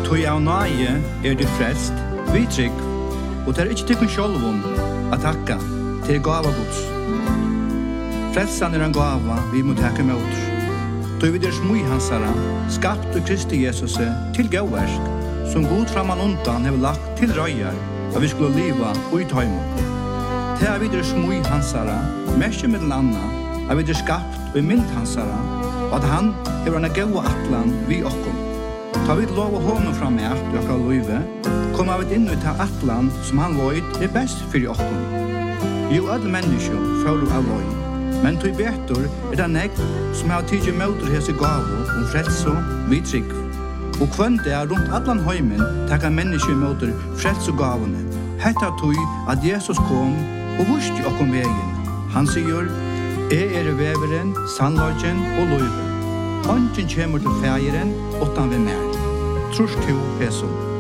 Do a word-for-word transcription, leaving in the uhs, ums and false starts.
Tui av nage er det frelst, vi trygg, og det er ikke tykken sjolvun at takka til gava gods. Frelsan er en gava vi må takke med oss. Tui vi der smui hansara, skapt og Kristi Jesus til gauversk, som god framan undan hever lagt til røyar, at vi skulle liva ui tøymon. Til er vi der smui hansara, merke med den anna, at vi der skapt og mynd hansara, og at han hever en gaua atlan vi okkom. Ta vi lov å håne fram med at vi okkar løyve, kommer vi inn ut av atlan som han void er best fyrir okkom. Jo, alle mennesker føler av løy, men tog betur er det negg som har tidlig møter hese gavu om frelse vi trygg. Og kvann det er rundt allan heimen takka mennesker møter frelse gavene. Hetta tog at Jesus kom og vurste okkom vegin. Han sier, «Jeg er veveren, sannlagen og løyve. Ongen kjemur til feiren, utan vi mer. Trus tu, Jesus.